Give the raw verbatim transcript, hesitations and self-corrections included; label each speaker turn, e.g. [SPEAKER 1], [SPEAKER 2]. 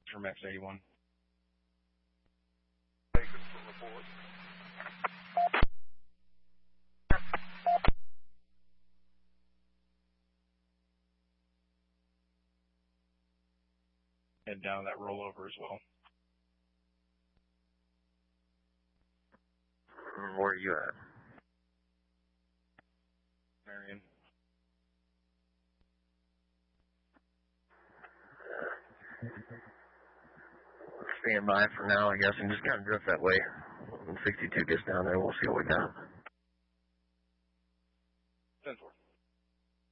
[SPEAKER 1] from X eighty-one. Head down that rollover as well.
[SPEAKER 2] Where are you at?
[SPEAKER 1] Marion.
[SPEAKER 2] Stand by for now, I guess, and just kind of drift that way. When sixty-two gets down there, we'll see what we got.